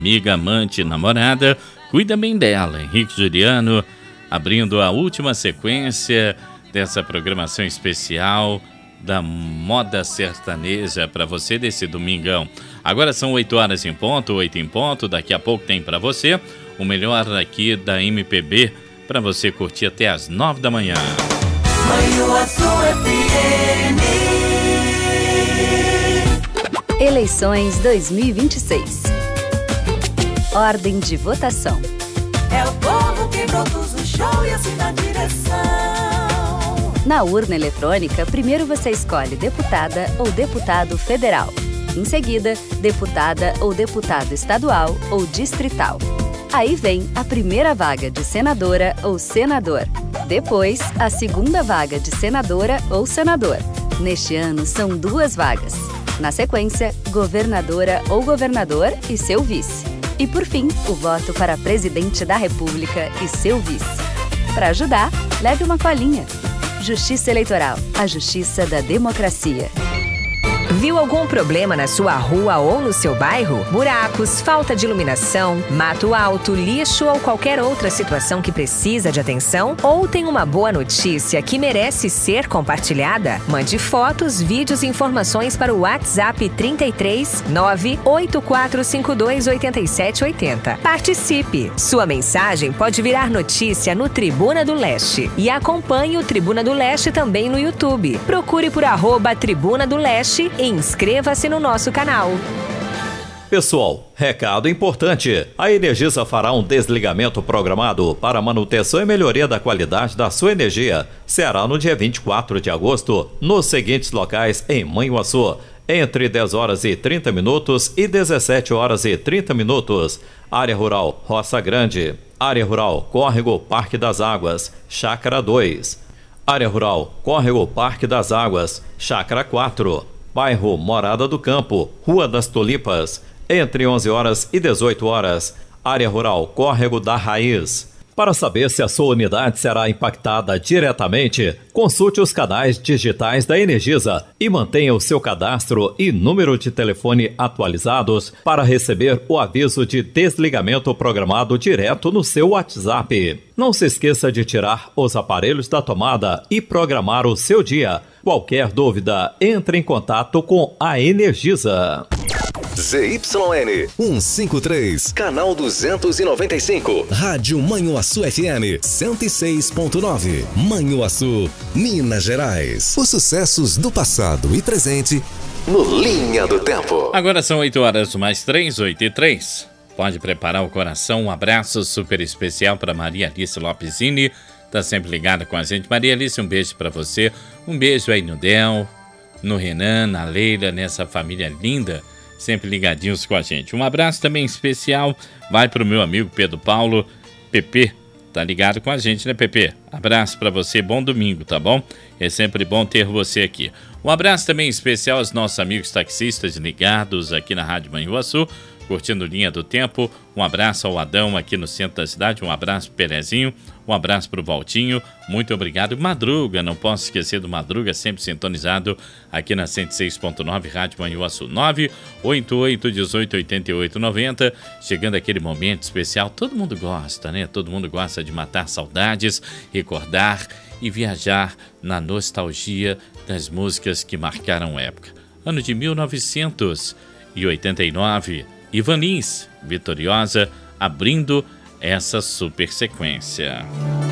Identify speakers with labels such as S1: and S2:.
S1: amiga, amante, namorada, cuida bem dela. Henrique Juliano, abrindo a última sequência dessa programação especial da moda sertaneja para você desse domingão. Agora são 8 horas em ponto, 8 em ponto. Daqui a pouco tem para você o melhor aqui da MPB para você curtir até as 9 da manhã.
S2: Manhuaçu FM.
S3: Eleições 2026. Ordem de votação.
S2: É o povo que produz o show e assina a direção.
S3: Na urna eletrônica, primeiro você escolhe deputada ou deputado federal. Em seguida, deputada ou deputado estadual ou distrital. Aí vem a primeira vaga de senadora ou senador. Depois, a segunda vaga de senadora ou senador. Neste ano, são 2 vagas. Na sequência, governadora ou governador e seu vice. E por fim, o voto para presidente da República e seu vice. Para ajudar, leve uma colinha. Justiça Eleitoral, a justiça da democracia.
S4: Viu algum problema na sua rua ou no seu bairro? Buracos, falta de iluminação, mato alto, lixo ou qualquer outra situação que precisa de atenção? Ou tem uma boa notícia que merece ser compartilhada? Mande fotos, vídeos e informações para o WhatsApp 33 98452 8780. Participe! Sua mensagem pode virar notícia no Tribuna do Leste. E acompanhe o Tribuna do Leste também no YouTube. Procure por @Tribuna do Leste e inscreva-se no nosso canal.
S5: Pessoal, recado importante. A Energisa fará um desligamento programado para manutenção e melhoria da qualidade da sua energia. Será no dia 24 de agosto, nos seguintes locais em Manhuaçu, entre 10 horas e 30 minutos e 17 horas e 30 minutos. Área Rural Roça Grande. Área Rural Córrego Parque das Águas, Chácara 2. Área Rural Córrego Parque das Águas, Chácara 4. Bairro Morada do Campo, Rua das Tulipas, entre 11 horas e 18 horas. Área Rural Córrego da Raiz. Para saber se a sua unidade será impactada diretamente, consulte os canais digitais da Energisa e mantenha o seu cadastro e número de telefone atualizados para receber o aviso de desligamento programado direto no seu WhatsApp. Não se esqueça de tirar os aparelhos da tomada e programar o seu dia. Qualquer dúvida, entre em contato com a Energisa.
S6: ZYN 153, canal 295, Rádio Manhuaçu FM 106.9, Manhuaçu, Minas Gerais. Os sucessos do passado e presente no Linha do Tempo.
S1: Agora são 8 horas mais 3, 8 e 3. Pode preparar o coração. Um abraço super especial para Maria Alice Lopesini. Tá sempre ligada com a gente. Maria Alice, um beijo para você. Um beijo aí no Del, no Renan, na Leila, nessa família linda, sempre ligadinhos com a gente. Um abraço também especial vai pro meu amigo Pedro Paulo, Pepe. Tá ligado com a gente, né, Pepe? Abraço para você, bom domingo, tá bom? É sempre bom ter você aqui. Um abraço também especial aos nossos amigos taxistas ligados aqui na Rádio Manhuaçu, curtindo Linha do Tempo. Um abraço ao Adão aqui no centro da cidade, um abraço pro Perezinho, um abraço pro Valtinho, muito obrigado. Madruga, não posso esquecer do Madruga, sempre sintonizado aqui na 106.9 Rádio Manhuaçu, 988-1888-90. Chegando aquele momento especial, todo mundo gosta, né? Todo mundo gosta de matar saudades, recordar e viajar na nostalgia das músicas que marcaram época. Ano de 1989, Ivan Lins, Vitoriosa, abrindo essa super sequência.